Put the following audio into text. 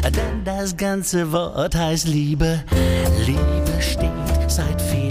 denn das ganze Wort heißt Liebe. Liebe steht seit vielen